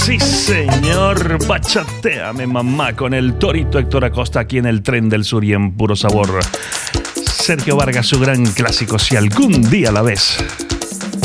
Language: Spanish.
Sí, señor, bachateame mamá con el Torito Héctor Acosta aquí en el Tren del Sur y en Puro Sabor. Sergio Vargas, su gran clásico, Si algún día la ves.